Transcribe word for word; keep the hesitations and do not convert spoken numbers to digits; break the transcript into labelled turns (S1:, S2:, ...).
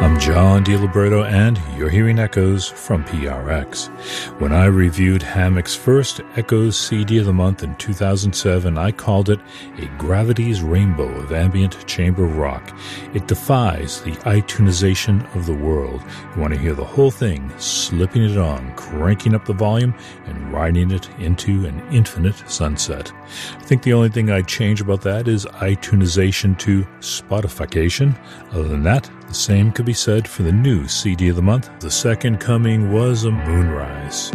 S1: I'm John DiLibretto, and you're hearing Echoes from P R X. When I reviewed Hammock's first Echoes C D of the month in two thousand seven, I called it a Gravity's Rainbow of Ambient Chamber Rock. It defies the iTunesization of the world. You want to hear the whole thing, slipping it on, cranking up the volume, and riding it into an infinite sunset. I think the only thing I'd change about that is iTunesization to Spotification. Other than that, the same could be said for the new C D of the month. The second coming was a moonrise.